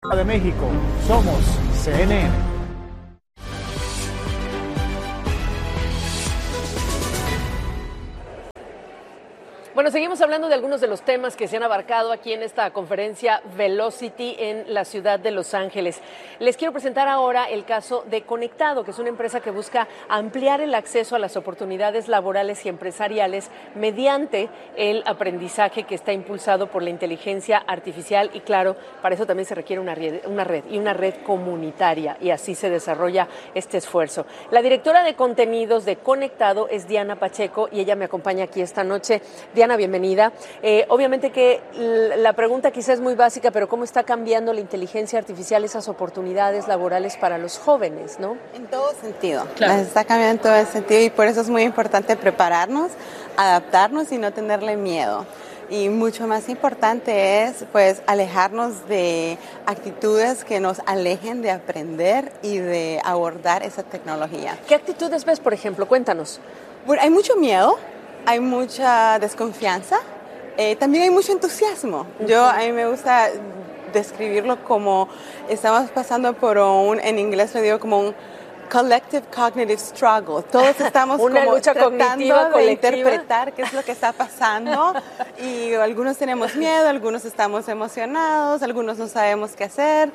de México, somos CNN. Bueno, seguimos hablando de algunos de los temas que se han abarcado aquí en esta conferencia Velocity en la ciudad de Los Ángeles. Les quiero presentar ahora el caso de Conectado, que es una empresa que busca ampliar el acceso a las oportunidades laborales y empresariales mediante el aprendizaje que está impulsado por la inteligencia artificial y, claro, para eso también se requiere una red comunitaria, y así se desarrolla este esfuerzo. La directora de contenidos de Conectado es Diana Pacheco y ella me acompaña aquí esta noche. Diana, bienvenida. Obviamente que la pregunta quizás es muy básica, pero ¿cómo está cambiando la inteligencia artificial esas oportunidades laborales para los jóvenes, no? En todo sentido. Claro. Las está cambiando en todo el sentido y por eso es muy importante prepararnos, adaptarnos y no tenerle miedo. Y mucho más importante es, pues, alejarnos de actitudes que nos alejen de aprender y de abordar esa tecnología. ¿Qué actitudes ves, por ejemplo? Cuéntanos. Bueno, hay mucho miedo. Hay mucha desconfianza, también hay mucho entusiasmo. A mí me gusta describirlo como estamos pasando por en inglés lo digo como un collective cognitive struggle. Todos estamos una como lucha cognitiva tratando de interpretar qué es lo que está pasando y algunos tenemos miedo, algunos estamos emocionados, algunos no sabemos qué hacer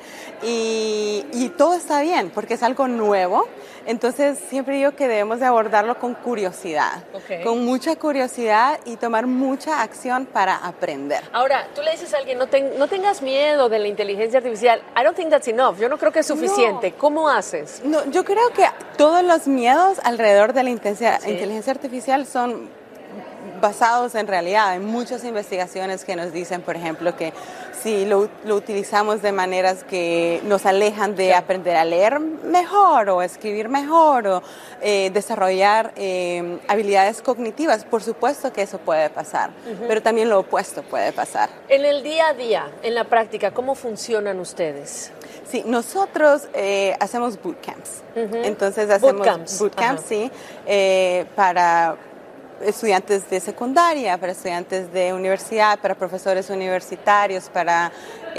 y todo está bien porque es algo nuevo. Entonces siempre digo que debemos de abordarlo con curiosidad, con mucha curiosidad y tomar mucha acción para aprender. Ahora, tú le dices a alguien, no tengas miedo de la inteligencia artificial. I don't think that's enough. Yo no creo que es suficiente. No. ¿Cómo haces? No, yo creo que todos los miedos alrededor de la inteligencia artificial son basados en realidad. Hay muchas investigaciones que nos dicen, por ejemplo, que si lo utilizamos de maneras que nos alejan de aprender a leer mejor o escribir mejor o desarrollar habilidades cognitivas, por supuesto que eso puede pasar, pero también lo opuesto puede pasar. En el día a día, en la práctica, ¿cómo funcionan ustedes? Sí, nosotros hacemos bootcamps. Entonces hacemos bootcamps, sí, para estudiantes de secundaria, para estudiantes de universidad, para profesores universitarios, para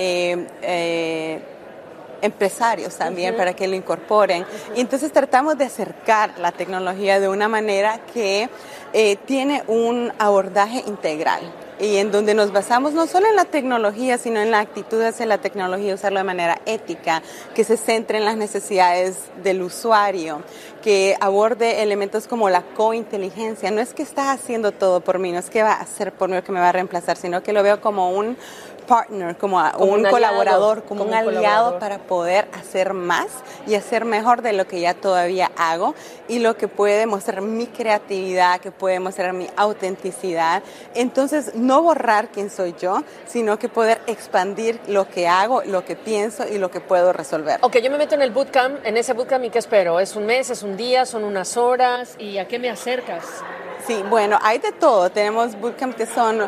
empresarios también, para que lo incorporen. Y entonces tratamos de acercar la tecnología de una manera que tiene un abordaje integral. Y en donde nos basamos no solo en la tecnología, sino en la actitud hacia la tecnología, usarlo de manera ética, que se centre en las necesidades del usuario, que aborde elementos como la cointeligencia. No es que está haciendo todo por mí, no es que va a hacer por mí o que me va a reemplazar, sino que lo veo como un partner, como un colaborador, como un aliado para poder hacer más y hacer mejor de lo que ya todavía hago y lo que puede mostrar mi creatividad, que puede mostrar mi autenticidad. Entonces, no borrar quién soy yo, sino que poder expandir lo que hago, lo que pienso y lo que puedo resolver. Ok, yo me meto en el bootcamp, en ese bootcamp, ¿y qué espero? ¿Es un mes, es un día, son unas horas? ¿Y a qué me acercas? Sí, bueno, hay de todo. Tenemos bootcamp que son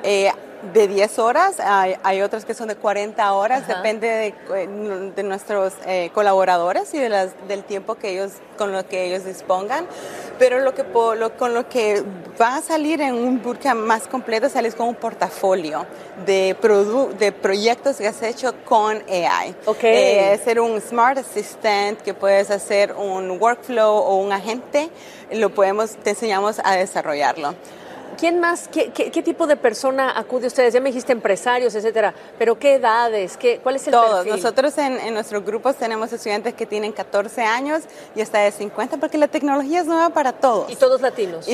de 10 horas, hay otros que son de 40 horas, depende de nuestros colaboradores y del tiempo con lo que ellos dispongan, pero con lo que va a salir en un bootcamp más completo, sales con un portafolio de proyectos que has hecho con AI. Ser un Smart Assistant, que puedes hacer un workflow o un agente, te enseñamos a desarrollarlo. ¿Quién más? ¿Qué tipo de persona acude a ustedes? Ya me dijiste empresarios, etcétera, pero ¿qué edades? ¿Cuál es el Todos. perfil? Nosotros en nuestros grupos tenemos estudiantes que tienen 14 años y hasta de 50, porque la tecnología es nueva para todos. ¿Y todos latinos?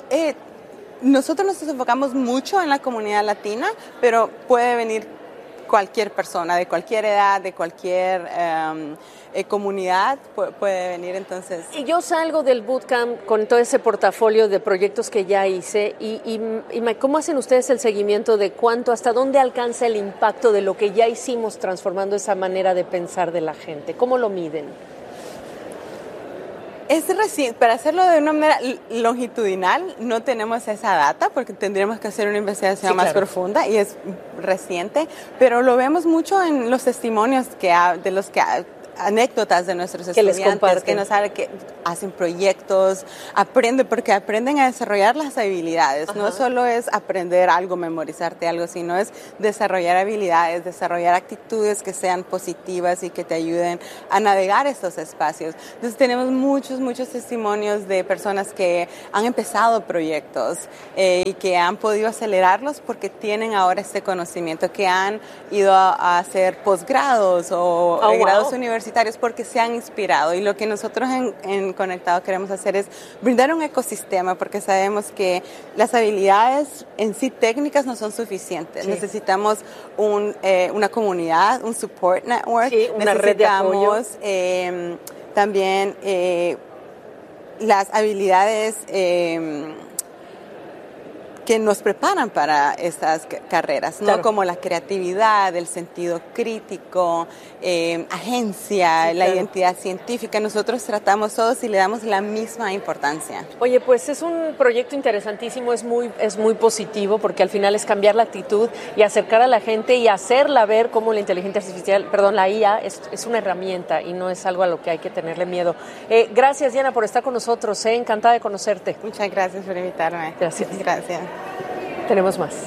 Nosotros nos enfocamos mucho en la comunidad latina, pero puede venir cualquier persona, de cualquier edad, de cualquier comunidad, puede venir entonces. Y yo salgo del bootcamp con todo ese portafolio de proyectos que ya hice y ¿cómo hacen ustedes el seguimiento de hasta dónde alcanza el impacto de lo que ya hicimos transformando esa manera de pensar de la gente? ¿Cómo lo miden? Es reciente, para hacerlo de una manera longitudinal no tenemos esa data porque tendríamos que hacer una investigación más profunda y es reciente, pero lo vemos mucho en los testimonios de los que anécdotas de nuestros que estudiantes, que nos saben que hacen proyectos, porque aprenden a desarrollar las habilidades. No solo es aprender algo, memorizarte algo, sino es desarrollar habilidades, desarrollar actitudes que sean positivas y que te ayuden a navegar estos espacios. Entonces tenemos muchos testimonios de personas que han empezado proyectos y que han podido acelerarlos porque tienen ahora este conocimiento, que han ido a hacer posgrados o grados universitarios porque se han inspirado. Y lo que nosotros en Conectado queremos hacer es brindar un ecosistema, porque sabemos que las habilidades en sí técnicas no son suficientes. Sí. Necesitamos una comunidad, un support network, una red de apoyo. También las habilidades que nos preparan para estas carreras, ¿no? Claro. Como la creatividad, el sentido crítico, agencia, la identidad científica. Nosotros tratamos todos y le damos la misma importancia. Oye, pues es un proyecto interesantísimo, es muy positivo, porque al final es cambiar la actitud y acercar a la gente y hacerla ver cómo la inteligencia artificial, la IA, es una herramienta y no es algo a lo que hay que tenerle miedo. Gracias, Diana, por estar con nosotros. Encantada de conocerte. Muchas gracias por invitarme. Gracias. Gracias. Tenemos más.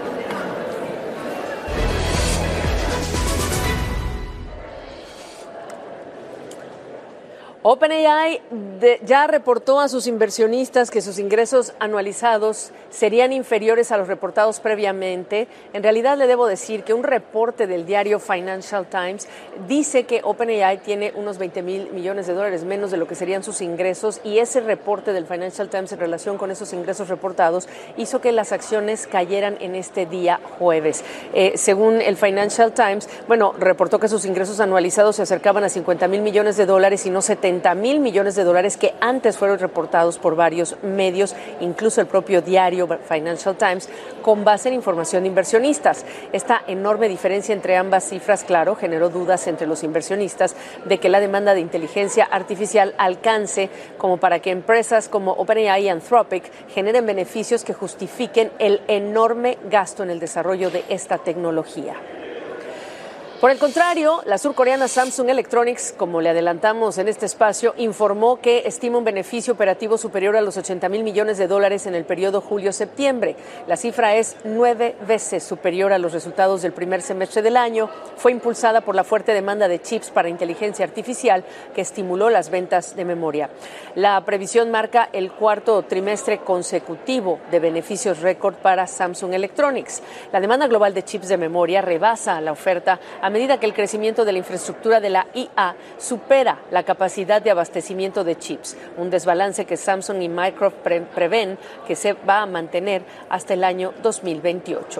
OpenAI ya reportó a sus inversionistas que sus ingresos anualizados serían inferiores a los reportados previamente. En realidad, le debo decir que un reporte del diario Financial Times dice que OpenAI tiene unos $20,000 millones menos de lo que serían sus ingresos, y ese reporte del Financial Times en relación con esos ingresos reportados hizo que las acciones cayeran en este día jueves. Según el Financial Times, reportó que sus ingresos anualizados se acercaban a $50,000 millones y no $70,000 millones que antes fueron reportados por varios medios, incluso el propio diario Financial Times, con base en información de inversionistas. Esta enorme diferencia entre ambas cifras, claro, generó dudas entre los inversionistas de que la demanda de inteligencia artificial alcance como para que empresas como OpenAI y Anthropic generen beneficios que justifiquen el enorme gasto en el desarrollo de esta tecnología. Por el contrario, la surcoreana Samsung Electronics, como le adelantamos en este espacio, informó que estima un beneficio operativo superior a los $80,000 millones en el periodo julio-septiembre. La cifra es 9 veces superior a los resultados del primer semestre del año. Fue impulsada por la fuerte demanda de chips para inteligencia artificial que estimuló las ventas de memoria. La previsión marca el cuarto trimestre consecutivo de beneficios récord para Samsung Electronics. La demanda global de chips de memoria rebasa la oferta a medida que el crecimiento de la infraestructura de la IA supera la capacidad de abastecimiento de chips, un desbalance que Samsung y Microsoft prevén que se va a mantener hasta el año 2028.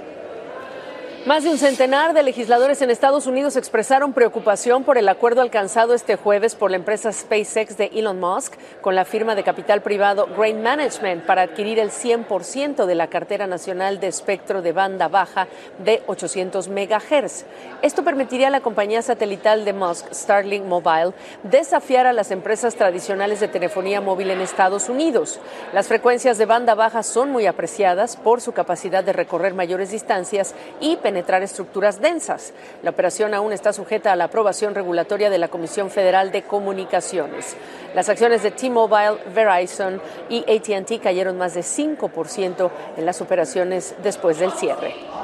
Más de un centenar de legisladores en Estados Unidos expresaron preocupación por el acuerdo alcanzado este jueves por la empresa SpaceX de Elon Musk con la firma de capital privado Grain Management para adquirir el 100% de la cartera nacional de espectro de banda baja de 800 MHz. Esto permitiría a la compañía satelital de Musk, Starlink Mobile, desafiar a las empresas tradicionales de telefonía móvil en Estados Unidos. Las frecuencias de banda baja son muy apreciadas por su capacidad de recorrer mayores distancias y penetrar estructuras densas. La operación aún está sujeta a la aprobación regulatoria de la Comisión Federal de Comunicaciones. Las acciones de T-Mobile, Verizon y AT&T cayeron más de 5% en las operaciones después del cierre.